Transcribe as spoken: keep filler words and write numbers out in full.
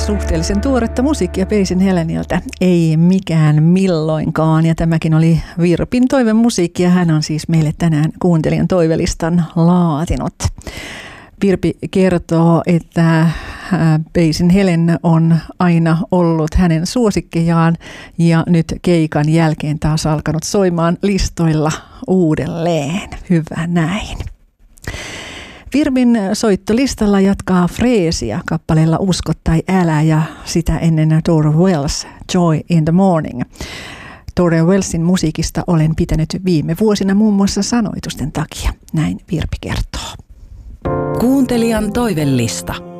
suhteellisen tuoretta musiikkia Paisin Heleniltä. Ei mikään milloinkaan. Ja tämäkin oli Virpin toivemusiikki ja hän on siis meille tänään kuuntelijan toivelistan laatinut. Virpi kertoo, että Paisin Helen on aina ollut hänen suosikkejaan ja nyt keikan jälkeen taas alkanut soimaan listoilla uudelleen. Hyvä näin. Virpin soittolistalla jatkaa Freesia kappaleella Usko tai älä ja sitä ennen Dora Wells, Joy in the Morning. Dora Wellsin musiikista olen pitänyt viime vuosina muun muassa sanoitusten takia. Näin Virpi kertoo. Kuuntelijan toivelista.